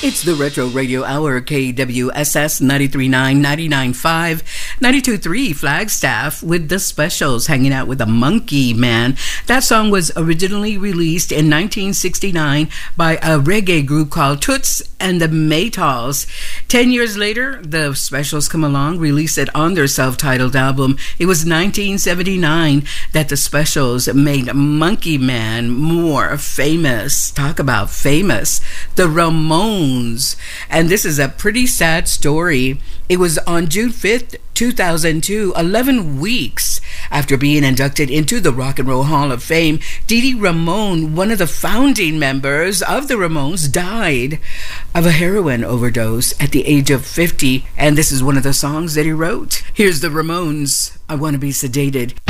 It's the Retro Radio Hour, KWSS 93.9, 99.5, 92.3 Flagstaff with the Specials, hanging out with the Monkey Man. That song was originally released in 1969 by a reggae group called Toots and the Maytals. 10 years later, the Specials come along, released it on their self-titled album. It was 1979 that the Specials made Monkey Man more famous. Talk about famous. The Ramones. And this is a pretty sad story. It was on June 5th, 2002, 11 weeks after being inducted into the Rock and Roll Hall of Fame, Dee Dee Ramone, one of the founding members of the Ramones, died of a heroin overdose at the age of 50. And this is one of the songs that he wrote. Here's the Ramones, I Want to Be Sedated.